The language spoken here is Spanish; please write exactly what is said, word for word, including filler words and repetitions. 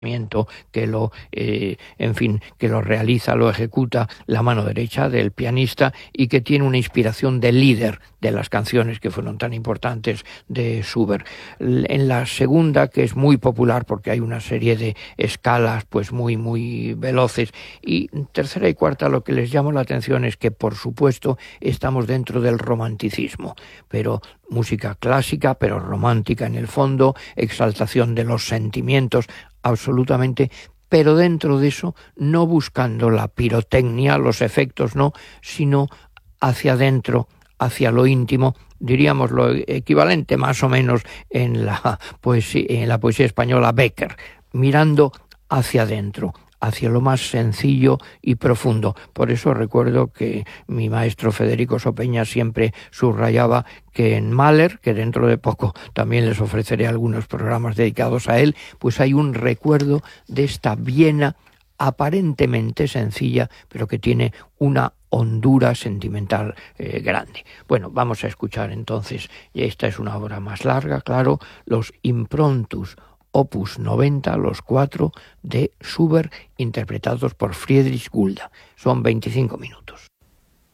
que lo, eh, en fin, que lo realiza, lo ejecuta la mano derecha del pianista y que tiene una inspiración de líder de las canciones que fueron tan importantes de Schubert. En la segunda, que es muy popular porque hay una serie de escalas pues muy muy veloces, y tercera y cuarta lo que les llama la atención es que por supuesto estamos dentro del romanticismo, pero música clásica pero romántica en el fondo, exaltación de los sentimientos, absolutamente, pero dentro de eso no buscando la pirotecnia, los efectos no, sino hacia adentro, hacia lo íntimo, diríamos lo equivalente más o menos en la poesía, en la poesía española Bécquer, mirando hacia adentro, hacia lo más sencillo y profundo. Por eso recuerdo que mi maestro Federico Sopeña siempre subrayaba que en Mahler, que dentro de poco también les ofreceré algunos programas dedicados a él, pues hay un recuerdo de esta Viena aparentemente sencilla, pero que tiene una hondura sentimental eh, grande. Bueno, vamos a escuchar entonces, y esta es una obra más larga, claro, los Impromptus Opus noventa, los cuatro de Schubert, interpretados por Friedrich Gulda. Son veinticinco minutos.